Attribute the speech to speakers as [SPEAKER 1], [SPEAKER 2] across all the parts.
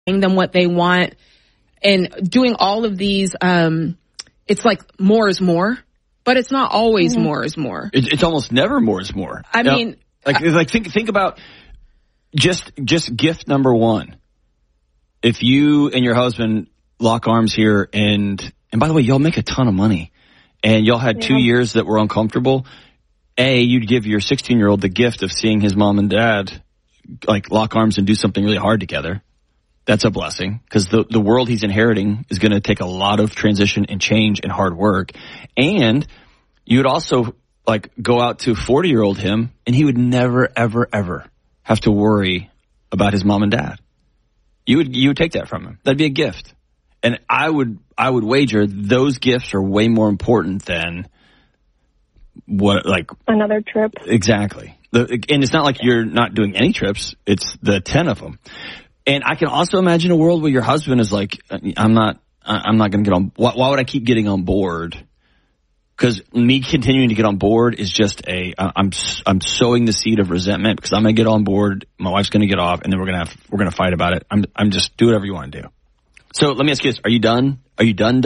[SPEAKER 1] them what they want and doing all of these. It's like more is more, but it's not always more is more.
[SPEAKER 2] It's almost never more is more.
[SPEAKER 1] I mean,
[SPEAKER 2] think about just gift number one. If you and your husband lock arms here, and by the way, y'all make a ton of money, and y'all had 2 years that were uncomfortable. You'd give your 16-year-old the gift of seeing his mom and dad like lock arms and do something really hard together. That's a blessing, because the world he's inheriting is going to take a lot of transition and change and hard work. And you would also like go out to 40-year-old him, and he would never, ever, ever have to worry about his mom and dad. You would take that from him. That'd be a gift. And I would wager those gifts are way more important than what, like
[SPEAKER 3] another trip.
[SPEAKER 2] Exactly. And it's not like you're not doing any trips. It's the 10 of them. And I can also imagine a world where your husband is like, I'm not going to get on. Why would I keep getting on board? Because me continuing to get on board is just I'm sowing the seed of resentment, because I'm going to get on board. My wife's going to get off, and then we're going to fight about it. I'm just do whatever you want to do. So let me ask you this. Are you done? Are you done?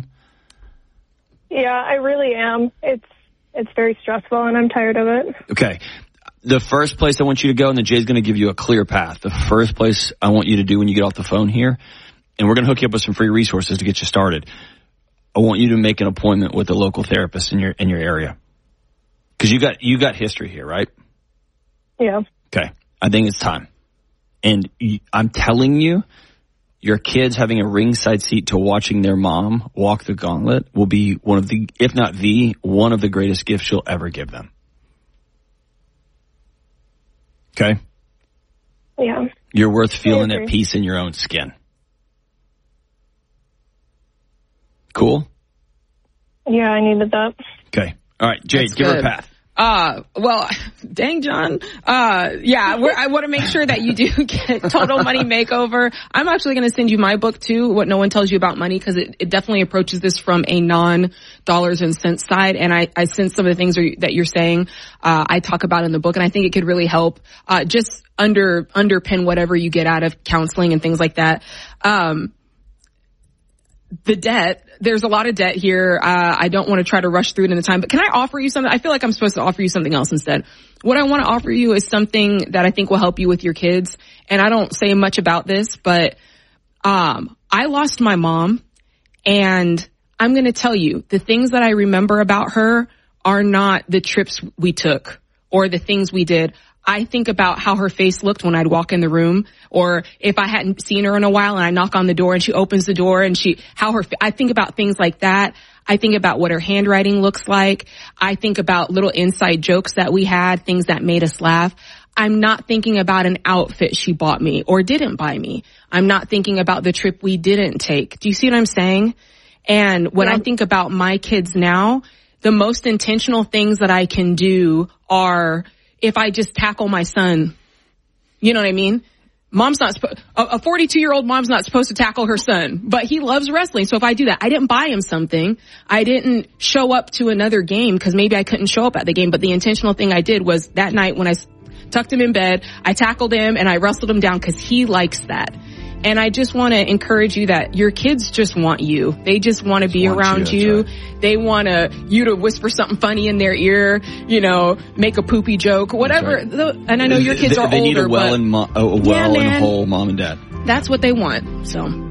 [SPEAKER 3] Yeah, I really am. It's very stressful, and I'm tired of it.
[SPEAKER 2] Okay. The first place I want you to go, and then Jay's going to give you a clear path. The first place I want you to do when you get off the phone here, and we're going to hook you up with some free resources to get you started. I want you to make an appointment with a local therapist in your area, because you got history here, right?
[SPEAKER 3] Yeah.
[SPEAKER 2] Okay. I think it's time. And I'm telling you, your kids having a ringside seat to watching their mom walk the gauntlet will be one of the, if not one of the greatest gifts you'll ever give them. Okay?
[SPEAKER 3] Yeah.
[SPEAKER 2] You're worth feeling at peace in your own skin. Cool?
[SPEAKER 3] Yeah, I needed that.
[SPEAKER 2] Okay. All right, Jade, give her a path.
[SPEAKER 1] Well, dang, John. I want to make sure that you do get Total Money Makeover. I'm actually going to send you my book too, What No One Tells You About Money, because it definitely approaches this from a non-dollars and cents side. And I sense some of the things that you're saying, I talk about in the book, and I think it could really help, just underpin whatever you get out of counseling and things like that. The debt, there's a lot of debt here. I don't want to try to rush through it in the time, but can I offer you something? I feel like I'm supposed to offer you something else instead. What I want to offer you is something that I think will help you with your kids. And I don't say much about this, but I lost my mom, and I'm going to tell you, the things that I remember about her are not the trips we took or the things we did. I think about how her face looked when I'd walk in the room, or if I hadn't seen her in a while and I knock on the door and she opens the door, and I think about things like that. I think about what her handwriting looks like. I think about little inside jokes that we had, things that made us laugh. I'm not thinking about an outfit she bought me or didn't buy me. I'm not thinking about the trip we didn't take. Do you see what I'm saying? And when I think about my kids now, the most intentional things that I can do are, if I just tackle my son, you know what I mean? A 42-year-old mom's not supposed to tackle her son, but he loves wrestling. So if I do that, I didn't buy him something. I didn't show up to another game because maybe I couldn't show up at the game. But the intentional thing I did was that night when I tucked him in bed, I tackled him and I wrestled him down because he likes that. And I just want to encourage you that your kids just want you. They just want to be around you. Right. They want you to whisper something funny in their ear, make a poopy joke, whatever. Right. And I know your kids are older.
[SPEAKER 2] They need a well and whole mom and dad.
[SPEAKER 1] That's what they want. So.